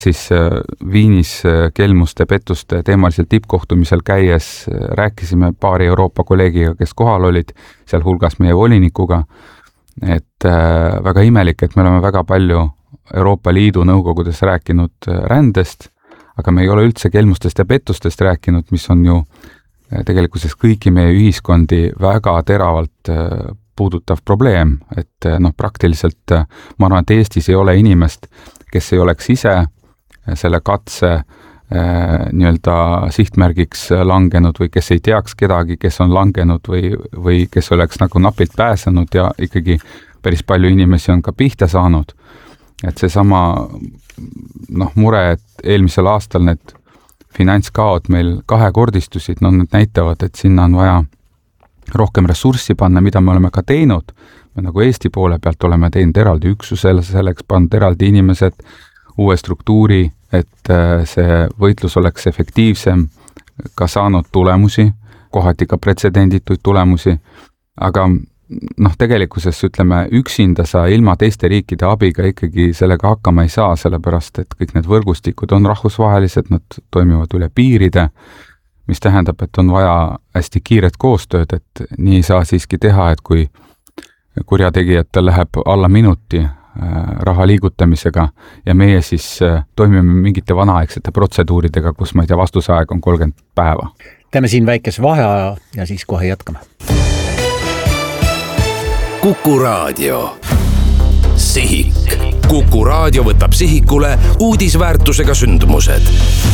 siis Viinis kelmuste pettuste teemalisel tippkohtumisel käies rääkisime paari Euroopa kolleegiga, kes kohal olid, seal hulgas meie volinikuga, et väga imelik, et me oleme väga palju Euroopa Liidu nõukogudes rääkinud rändest, aga me ei ole üldse kelmustest ja pettustest rääkinud, mis on ju tegelikkuses kõiki meie ühiskondi väga teravalt puudutav probleem, et praktiliselt ma arvan, et Eestis ei ole inimest, kes ei oleks ise selle katse nii-öelda sihtmärgiks langenud või kes ei teaks kedagi, kes on langenud või kes oleks nagu napilt pääsenud ja ikkagi päris palju inimesi on ka pihta saanud. Et seesama mure, et eelmisel aastal need finantskaod meil kahekordistusid, need näitavad, et sinna on vaja rohkem ressurssi panna, mida me oleme ka teinud. Me nagu Eesti poole pealt oleme teinud eraldi üksusele, selleks pannud eraldi inimesed, uue struktuuri, et see võitlus oleks efektiivsem, ka saanud tulemusi, kohati ka pretsedendituid tulemusi, aga tegelikkuses ütleme, üksinda sa ilma teiste riikide abiga ikkagi sellega hakkama ei saa, sellepärast et kõik need võrgustikud on rahvusvahelised, nad toimivad üle piiride, mis tähendab, et on vaja hästi kiiret koostööd, et nii ei saa siiski teha, et kui kurjategijatel läheb alla minuti raha liigutamisega ja meie siis toimime mingite vanaaegsete protseduuridega, kus ma ei tea, vastuseaeg on 30 päeva. Teeme siin väikese vaheaja ja siis kohe jätkame. Kuku Raadio. Sihik. Kuku Raadio võtab sihikule uudisväärtusega sündmused.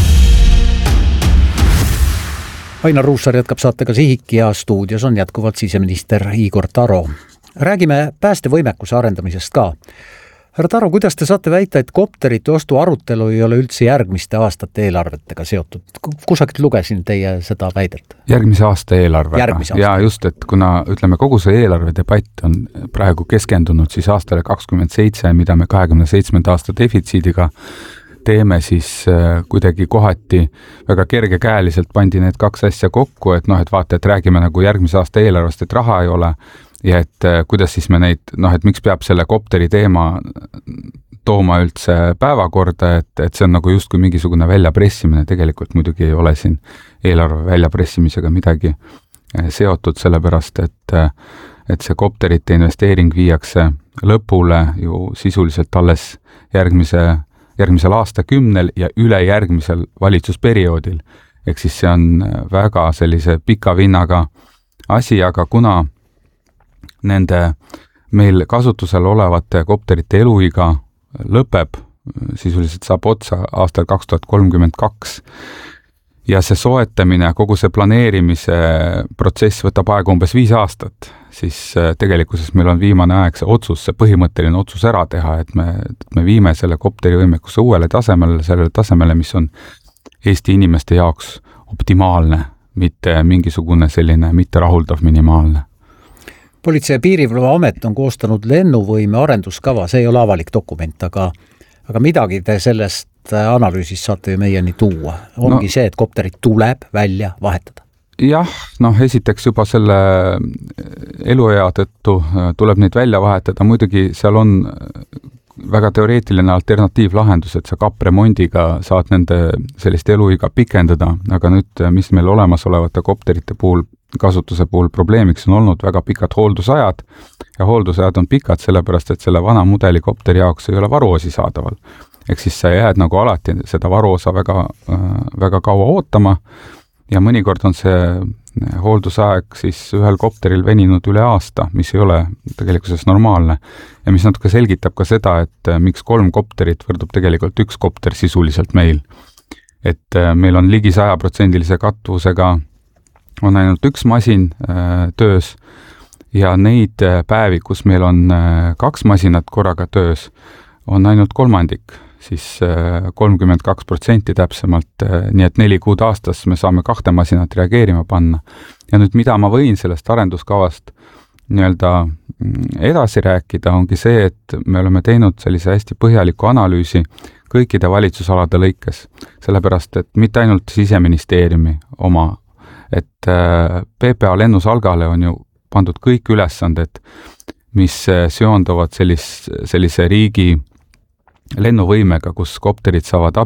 Ainar Ruussaar jätkab saatega Sihik ja stuudios on jätkuvalt siseminister Igor Taro. Räägime päästevõimekuse arendamisest ka. Härra Taro, kuidas te saate väita, et kopterite ostu arutelu ei ole üldse järgmiste aastate eelarvetega seotud? Kusagilt lugesin teie seda väidet? Järgmise aasta eelarvega. Ja just, et kuna ütleme, kogu see eelarve debatt on praegu keskendunud siis aastale 27, mida me 27. aasta defitsiidiga teeme, siis kuidagi kohati väga kergekäeliselt pandi need kaks asja kokku, et et vaata, et räägime nagu järgmise aasta eelarvest, et raha ei ole ja et kuidas siis me neid, et miks peab selle kopteri teema tooma üldse päevakorda, et see on nagu justkui mingisugune väljapressimine, tegelikult muidugi ei ole siin eelarve väljapressimisega midagi seotud, sellepärast et see kopterite investeering viiakse lõpule ju sisuliselt alles järgmisel aastakümnel ja ülejärgmisel valitsusperioodil. Ehk siis see on väga sellise pika vinnaga asi, aga kuna nende meil kasutusel olevate kopterite eluiga lõpeb, sisuliselt saab otsa aastal 2032 ja see soetamine, kogu see planeerimise protsess võtab aega umbes 5 aastat, siis tegelikkuses meil on viimane aeg see otsus, see põhimõtteline otsus ära teha, et me viime selle kopteri võimekuse uuele tasemele, sellele tasemele, mis on Eesti inimeste jaoks optimaalne, mitte mingisugune selline mitterahuldav minimaalne. Politsei- ja Piirivalveamet on koostanud lennuvõime arenduskava, see ei ole avalik dokument, aga midagi te sellest analüüsist saate ju meieni tuua. Ongi see, et kopterid tuleb välja vahetada. Jah, esiteks juba selle eluea tõttu tuleb neid välja vahetada, muidugi seal on väga teoreetiline alternatiivlahendus, et sa kapremondiga saad nende sellist eluiga pikendada, aga nüüd, mis meil olemasolevate kopterite puhul, kasutuse puhul probleemiks on olnud väga pikad hooldusajad ja hooldusajad on pikad sellepärast, et selle vana mudeli kopteri jaoks ei ole varuosi saadaval. Ehk siis sa jääd nagu alati seda varuosa väga kaua ootama ja mõnikord on see hooldusaeg siis ühel kopteril veninud üle aasta, mis ei ole tegelikkuses normaalne ja mis natuke selgitab ka seda, et miks 3 kopterit võrdub tegelikult 1 kopter sisuliselt meil. Et meil on ligi 100% kattuvusega on ainult 1 masin töös ja neid päevi, kus meil on 2 masinat korraga töös, on ainult 1/3, siis 32% täpsemalt, nii et 4 kuud aastas me saame 2 masinat reageerima panna. Ja nüüd, mida ma võin sellest arenduskavast nii-öelda edasi rääkida, ongi see, et me oleme teinud sellise hästi põhjaliku analüüsi kõikide valitsusalade lõikes, sellepärast, et mitte ainult Siseministeeriumi oma, et PPA lennusalgale on ju pandud kõik ülesanded, mis seonduvad sellise riigi lennuvõimega, kus kopterid saavad